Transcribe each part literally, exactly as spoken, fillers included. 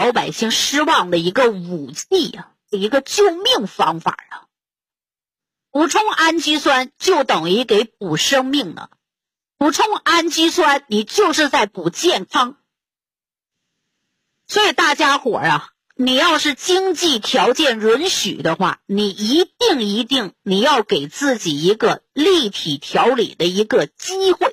老百姓失望的一个武器呀、啊，一个救命方法啊。补充氨基酸就等于给补生命呢，补充氨基酸你就是在补健康。所以大家伙啊，你要是经济条件允许的话，你一定一定你要给自己一个立体调理的一个机会。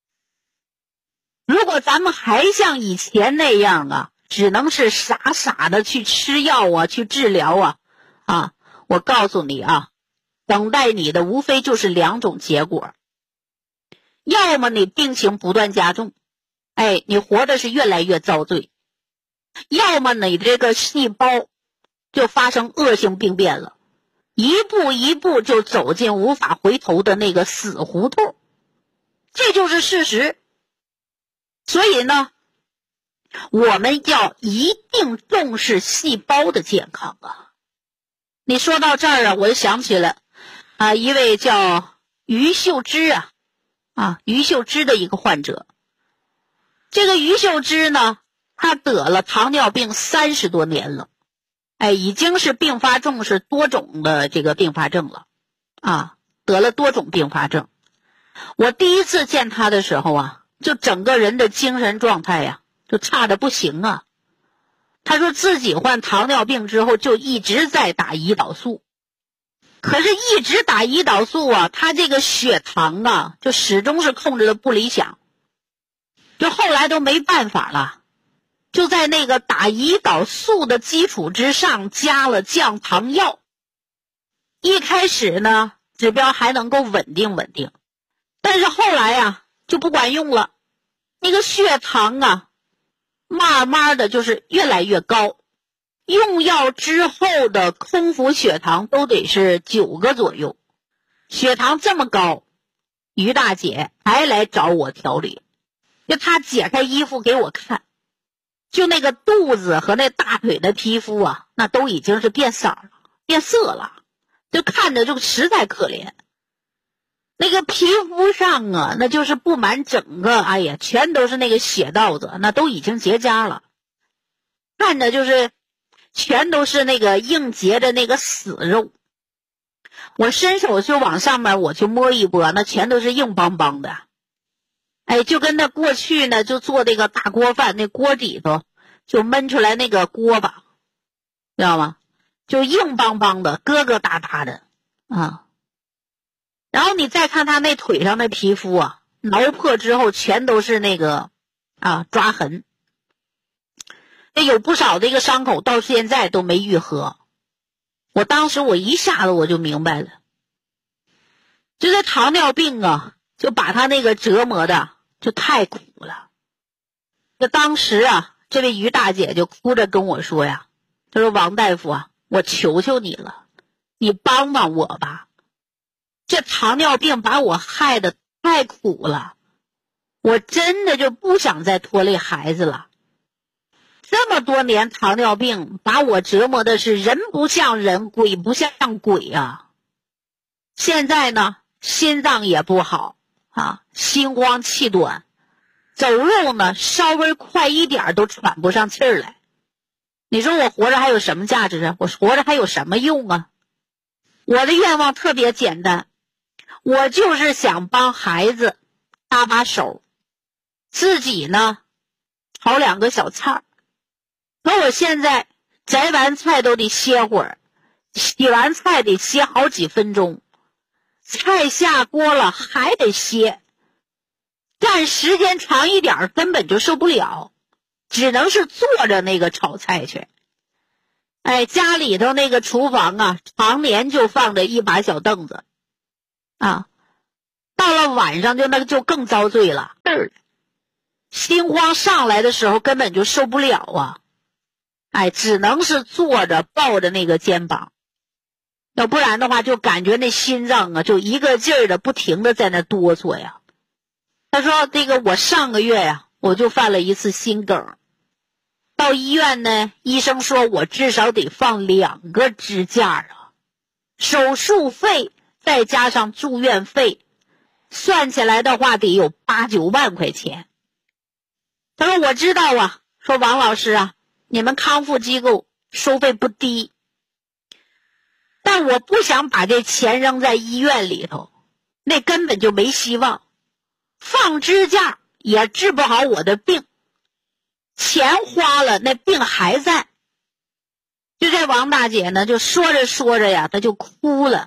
如果咱们还像以前那样啊，只能是傻傻的去吃药啊，去治疗啊，啊，我告诉你啊，等待你的无非就是两种结果，要么你病情不断加重，哎，你活的是越来越遭罪，要么你这个细胞就发生恶性病变了，一步一步就走进无法回头的那个死胡同，这就是事实。所以呢，我们要一定重视细胞的健康啊。你说到这儿啊，我就想起了啊一位叫于秀芝啊啊于秀芝的一个患者。这个于秀芝呢，她得了糖尿病三十多年了，哎，已经是并发症是多种的这个并发症了啊，得了多种并发症。我第一次见她的时候啊，就整个人的精神状态呀、啊，就差得不行啊。他说自己患糖尿病之后就一直在打胰岛素，可是一直打胰岛素啊，他这个血糖啊就始终是控制的不理想，就后来都没办法了，就在那个打胰岛素的基础之上加了降糖药。一开始呢指标还能够稳定稳定，但是后来啊就不管用了，那个血糖啊慢慢的就是越来越高，用药之后的空腹血糖都得是九个左右。血糖这么高，于大姐还来找我调理，就她解开衣服给我看，就那个肚子和那大腿的皮肤啊，那都已经是变色了变色了，就看着就实在可怜。那个皮肤上啊，那就是布满整个，哎呀，全都是那个血道子，那都已经结痂了，看着就是全都是那个硬结的那个死肉。我伸手就往上面我去摸一摸，那全都是硬邦邦的，哎，就跟那过去呢就做那个大锅饭，那锅底头就焖出来那个锅巴，知道吗？就硬邦邦的疙疙瘩瘩的啊。然后你再看他那腿上的皮肤啊，挠破之后全都是那个啊抓痕，有不少这个伤口到现在都没愈合。我当时我一下子我就明白了，就这糖尿病啊，就把他那个折磨的就太苦了。就当时啊，这位于大姐就哭着跟我说呀，她说王大夫啊，我求求你了，你帮帮我吧。这糖尿病把我害得太苦了，我真的就不想再拖累孩子了。这么多年糖尿病把我折磨的是人不像人，鬼不像鬼啊。现在呢，心脏也不好啊，心慌气短，走路呢稍微快一点都喘不上气儿来。你说我活着还有什么价值啊？我活着还有什么用啊？我的愿望特别简单，我就是想帮孩子搭把手，自己呢炒两个小菜。可我现在摘完菜都得歇会儿，洗完菜得歇好几分钟，菜下锅了还得歇，站时间长一点根本就受不了，只能是坐着那个炒菜去。哎，家里头那个厨房啊，常年就放着一把小凳子啊，到了晚上就那个就更遭罪了，心慌上来的时候根本就受不了啊，哎，只能是坐着抱着那个肩膀，要不然的话就感觉那心脏啊就一个劲儿的不停的在那哆嗦呀。他说这个我上个月呀、啊、我就犯了一次心梗，到医院呢，医生说我至少得放两个支架啊，手术费再加上住院费，算起来的话得有八九万块钱。他说我知道啊，说王老师啊， 你们康复机构收费不低，但我不想把这钱扔在医院里头，那根本就没希望，放支架也治不好我的病，钱花了那病还在。就这王大姐呢，就说着说着呀，她就哭了。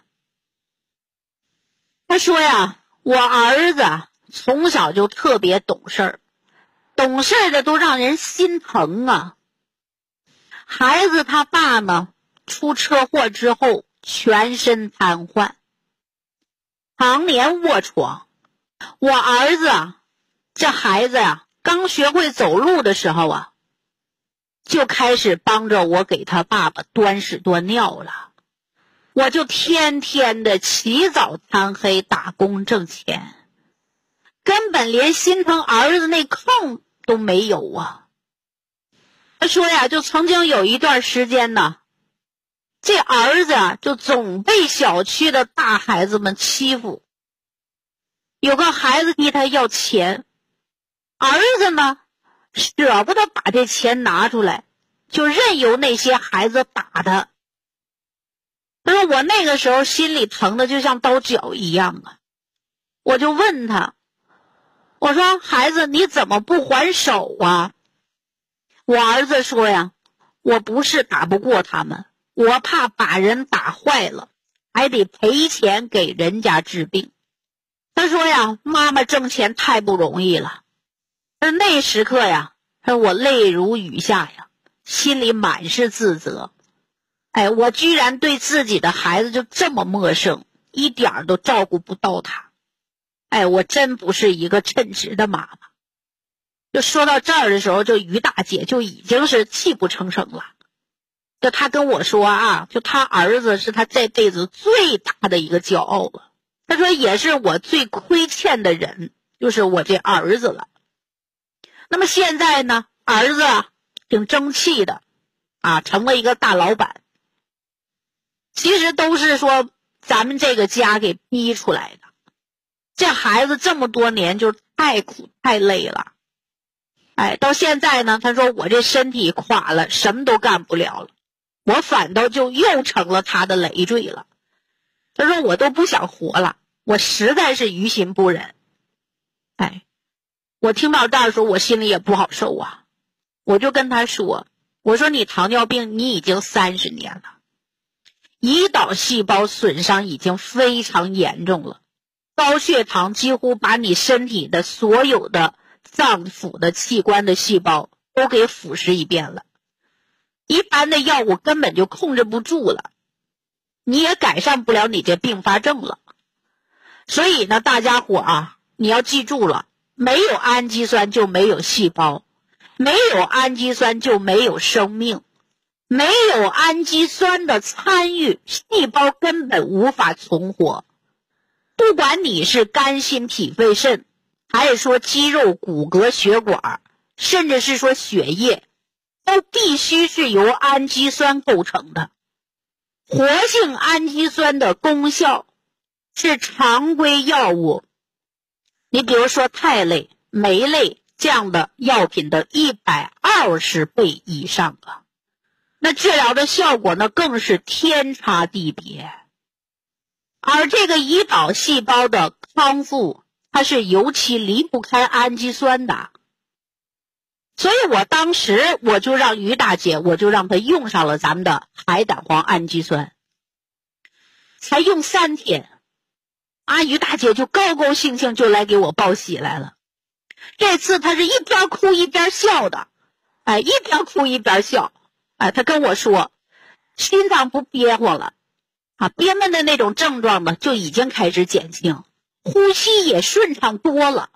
她说呀，我儿子从小就特别懂事儿，懂事的都让人心疼啊。孩子他爸呢，出车祸之后全身瘫痪，常年卧床。我儿子啊，这孩子呀，刚学会走路的时候啊，就开始帮着我给他爸爸端屎端尿了。我就天天的起早贪黑打工挣钱，根本连心疼儿子那空都没有啊。他说呀，就曾经有一段时间呢，这儿子啊就总被小区的大孩子们欺负。有个孩子替他要钱，儿子呢舍不得把这钱拿出来，就任由那些孩子打他。他说我那个时候心里疼的就像刀绞一样啊。我就问他，我说孩子你怎么不还手啊？我儿子说呀，我不是打不过他们，我怕把人打坏了，还得赔钱给人家治病。他说呀，妈妈挣钱太不容易了。而那时刻呀，他说我泪如雨下呀，心里满是自责。哎，我居然对自己的孩子就这么陌生，一点都照顾不到他。哎，我真不是一个称职的妈妈。就说到这儿的时候，就于大姐就已经是泣不成声了。就她跟我说啊，就她儿子是她这辈子最大的一个骄傲了。她说也是我最亏欠的人，就是我这儿子了。那么现在呢，儿子啊挺争气的啊，成了一个大老板。其实都是说咱们这个家给逼出来的。这孩子这么多年就太苦太累了。哎，到现在呢，他说我这身体垮了，什么都干不了了，我反倒就又成了他的累赘了。他说我都不想活了，我实在是于心不忍。哎，我听到这儿的时候，我心里也不好受啊。我就跟他说，我说你糖尿病你已经三十年了，胰岛细胞损伤已经非常严重了，高血糖几乎把你身体的所有的脏腑的器官的细胞都给腐蚀一遍了，一般的药物根本就控制不住了，你也改善不了你这并发症了。所以呢，大家伙啊，你要记住了，没有氨基酸就没有细胞，没有氨基酸就没有生命，没有氨基酸的参与，细胞根本无法存活。不管你是肝心脾肺肾，还是说肌肉骨骼血管，甚至是说血液，都必须是由氨基酸构成的。活性氨基酸的功效是常规药物，你比如说肽类、酶类这样的药品的一百二十倍以上啊，那治疗的效果呢更是天差地别。而这个胰岛细胞的康复，它是尤其离不开氨基酸的。所以我当时我就让于大姐，我就让她用上了咱们的海胆黄氨基酸，才用三天，啊，于大姐就高高兴兴就来给我报喜来了。这次她是一边哭一边笑的，哎，一边哭一边笑，哎，她跟我说，心脏不憋慌了，啊，憋闷的那种症状呢就已经开始减轻，呼吸也顺畅多了。